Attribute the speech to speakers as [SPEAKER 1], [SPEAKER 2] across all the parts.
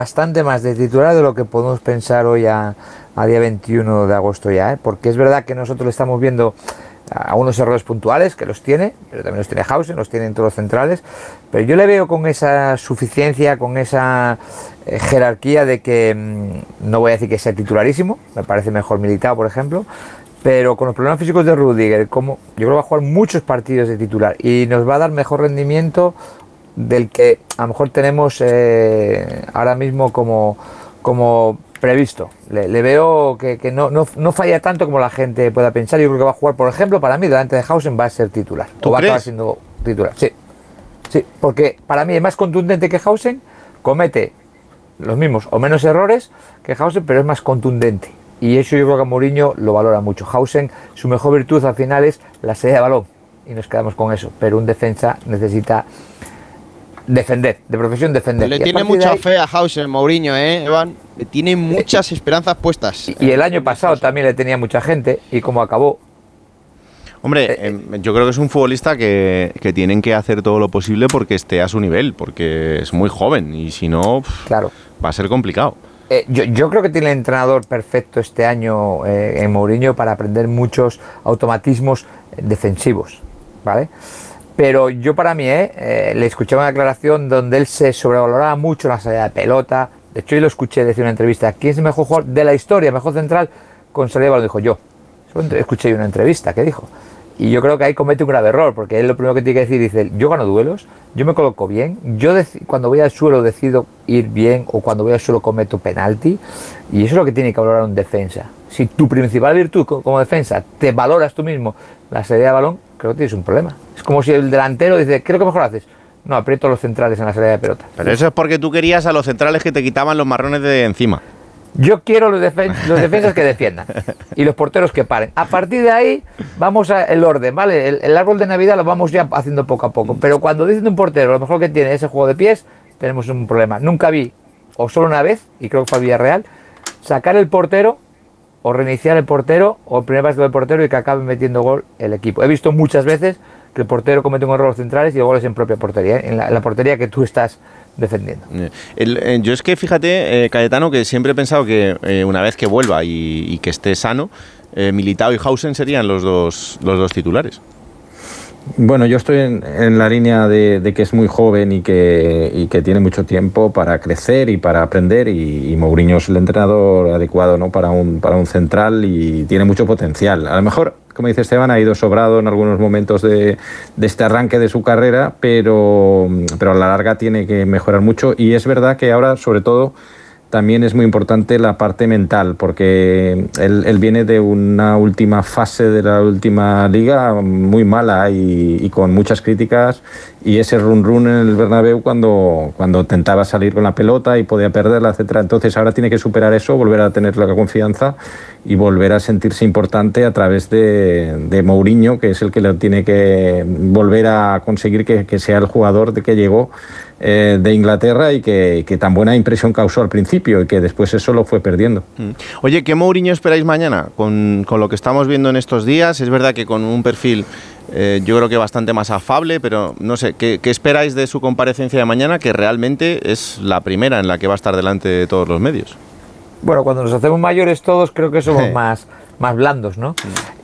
[SPEAKER 1] bastante más de titular de lo que podemos pensar hoy a día 21 de agosto ya, ¿eh? Porque es verdad que nosotros le estamos viendo algunos errores puntuales, que los tiene, pero también los tiene Hausen, los tienen todos los centrales, pero yo le veo con esa suficiencia, con esa jerarquía de que, no voy a decir que sea titularísimo, me parece mejor Militao, por ejemplo, pero con los problemas físicos de Rüdiger, como yo creo que va a jugar muchos partidos de titular y nos va a dar mejor rendimiento del que a lo mejor tenemos ahora mismo como previsto. Le veo que no falla tanto como la gente pueda pensar. Yo creo que va a jugar, por ejemplo, para mí, delante de Hausen va a ser titular.
[SPEAKER 2] ¿Tú
[SPEAKER 1] va
[SPEAKER 2] crees?
[SPEAKER 1] a acabar siendo titular. Sí, porque para mí es más contundente que Hausen, comete los mismos o menos errores que Hausen, pero es más contundente. Y eso yo creo que Mourinho lo valora mucho. Hausen, su mejor virtud al final es la salida de balón. Y nos quedamos con eso. Pero un defensa necesita defender, de profesión defender.
[SPEAKER 2] Le tiene mucha fe a Hausen, Mourinho, Evan. Le tiene muchas esperanzas puestas.
[SPEAKER 1] Y el año pasado también le tenía mucha gente. Y como acabó.
[SPEAKER 3] Hombre, yo creo que es un futbolista que tienen que hacer todo lo posible porque esté a su nivel, porque es muy joven y si no,
[SPEAKER 1] claro,
[SPEAKER 3] va a ser complicado.
[SPEAKER 1] Yo creo que tiene el entrenador perfecto este año en Mourinho para aprender muchos automatismos defensivos, ¿vale? Pero yo para mí, le escuché una declaración donde él se sobrevaloraba mucho la salida de pelota. De hecho, yo lo escuché decir en una entrevista, ¿quién es el mejor jugador de la historia, mejor central con salida de balón? Dijo yo. Escuché una entrevista que dijo. Y yo creo que ahí comete un grave error, porque él lo primero que tiene que decir, dice, yo gano duelos, yo me coloco bien, yo cuando voy al suelo decido ir bien, o cuando voy al suelo cometo penalti, y eso es lo que tiene que valorar un defensa. Si tu principal virtud como defensa te valoras tú mismo la salida de balón, creo que tienes un problema. Es como si el delantero dice, ¿qué es lo que mejor haces? No, aprieto los centrales en la salida de pelota.
[SPEAKER 3] Pero eso es porque tú querías a los centrales que te quitaban los marrones de encima.
[SPEAKER 1] Yo quiero los defensas que defiendan y los porteros que paren. A partir de ahí vamos el orden, ¿vale? El árbol de Navidad lo vamos ya haciendo poco a poco. Pero cuando dicen un portero, lo mejor que tiene es el juego de pies, tenemos un problema. Nunca vi, o solo una vez, y creo que fue al Villarreal, sacar el portero o reiniciar el portero o el primer pase del portero y que acabe metiendo gol el equipo. He visto muchas veces que el portero comete un error a los centrales y el gol es en propia portería, en la portería que tú estás defendiendo.
[SPEAKER 3] Yo es que fíjate, Cayetano, que siempre he pensado que una vez que vuelva y que esté sano, Militao y Hausen serían los dos titulares.
[SPEAKER 4] Bueno, yo estoy en la línea de que es muy joven y que tiene mucho tiempo para crecer y para aprender y Mourinho es el entrenador adecuado, ¿no? para un central y tiene mucho potencial. A lo mejor, como dice Esteban, ha ido sobrado en algunos momentos de este arranque de su carrera, pero a la larga tiene que mejorar mucho y es verdad que ahora, sobre todo, también es muy importante la parte mental, porque él viene de una última fase de la última liga muy mala y con muchas críticas, y ese run en el Bernabéu cuando intentaba salir con la pelota y podía perderla, etcétera. Entonces ahora tiene que superar eso, volver a tener la confianza y volver a sentirse importante a través de Mourinho, que es el que lo tiene que volver a conseguir que sea el jugador de que llegó de Inglaterra y que tan buena impresión causó al principio y que después eso lo fue perdiendo.
[SPEAKER 3] Oye, ¿qué Mourinho esperáis mañana? Con lo que estamos viendo en estos días, es verdad que con un perfil yo creo que bastante más afable, pero no sé, ¿qué esperáis de su comparecencia de mañana, que realmente es la primera en la que va a estar delante de todos los medios?
[SPEAKER 1] Bueno, cuando nos hacemos mayores todos creo que somos más blandos, ¿no?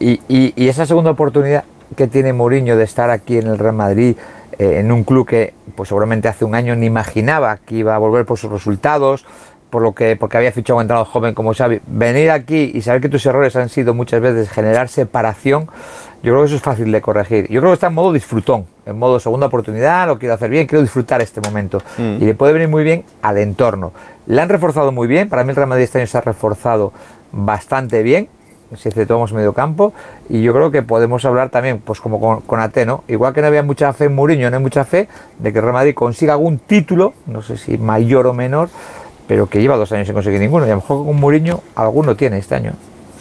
[SPEAKER 1] Y esa segunda oportunidad que tiene Mourinho de estar aquí en el Real Madrid, en un club que pues seguramente hace un año ni imaginaba que iba a volver por sus resultados, porque había fichado a un entrenador joven como Xavi, venir aquí y saber que tus errores han sido muchas veces generar separación, yo creo que eso es fácil de corregir. Yo creo que está en modo disfrutón, en modo segunda oportunidad, lo quiero hacer bien, quiero disfrutar este momento y le puede venir muy bien al entorno. Le han reforzado muy bien, para mí el Real Madrid este año se ha reforzado bastante bien, si exceptuamos medio campo, y yo creo que podemos hablar también, pues como con Ate, ¿no? Igual que no había mucha fe en Mourinho, no hay mucha fe de que el Real Madrid consiga algún título, no sé si mayor o menor, pero que lleva 2 años sin conseguir ninguno, y a lo mejor con Mourinho alguno tiene este año.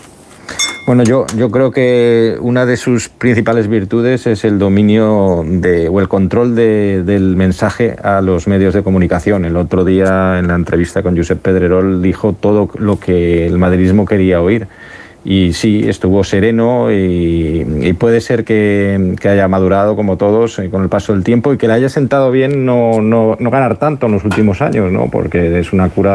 [SPEAKER 4] Bueno, yo creo que una de sus principales virtudes es el dominio o el control del mensaje a los medios de comunicación. El otro día en la entrevista con Josep Pedrerol dijo todo lo que el madridismo quería oír. y sí, estuvo sereno y puede ser que haya madurado como todos con el paso del tiempo y que le haya sentado bien no ganar tanto en los últimos años, ¿no? Porque es una cura